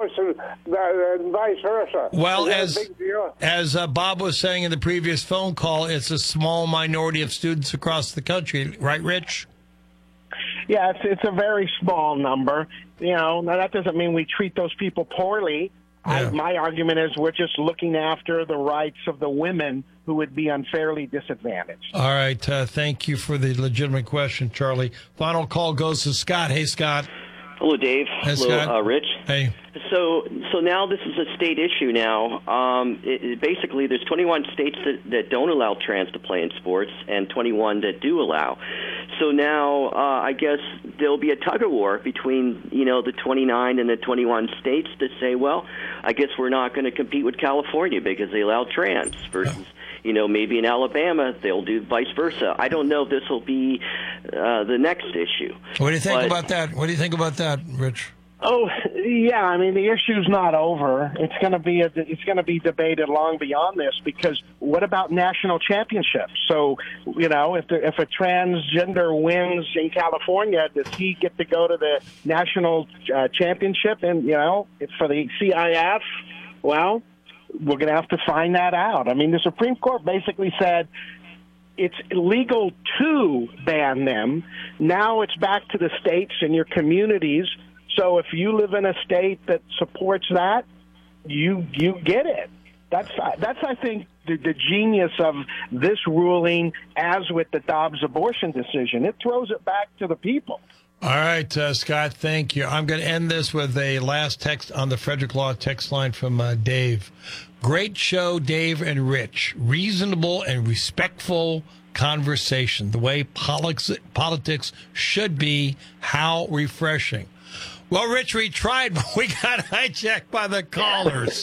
and vice versa. Well, Is that a big deal? as Bob was saying in the previous phone call, it's a small minority of students across the country, right, Rich? Yeah, it's a very small number. Now that doesn't mean we treat those people poorly. Yeah. My argument is we're just looking after the rights of the women who would be unfairly disadvantaged. All right. Thank you for the legitimate question, Charlie. Final call goes to Scott. Hey, Scott. Hello, Dave. Hey, Hello, Scott. Rich. Hey. So now this is a state issue now. Basically, there's 21 states that don't allow trans to play in sports and 21 that do allow. So now I guess there'll be a tug-of-war between, the 29 and the 21 states to say, well, I guess we're not going to compete with California because they allow trans versus, maybe in Alabama they'll do vice versa. I don't know if this will be the next issue. What do you think about that? What do you think about that, Rich? Oh, yeah. I mean, the issue's not over. It's going to be debated long beyond this, because what about national championships? So, if a transgender wins in California, does he get to go to the national championship? And for the CIF, well, we're going to have to find that out. I mean, the Supreme Court basically said it's illegal to ban them. Now it's back to the states and your communities. So if you live in a state that supports that, you get it. That's I think the genius of this ruling, as with the Dobbs abortion decision. It throws it back to the people. All right, Scott, thank you. I'm going to end this with a last text on the Frederick Law text line from Dave. Great show, Dave and Rich. Reasonable and respectful conversation. The way politics should be. How refreshing. Well, Rich, we tried, but we got hijacked by the callers.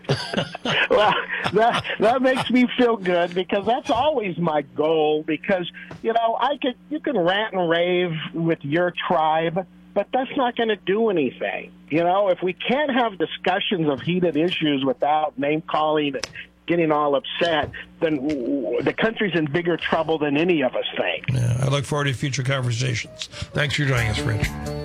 Well, that makes me feel good, because that's always my goal. Because you can rant and rave with your tribe, but that's not going to do anything. If we can't have discussions of heated issues without name calling and getting all upset, then the country's in bigger trouble than any of us think. Yeah, I look forward to future conversations. Thanks for joining us, Rich.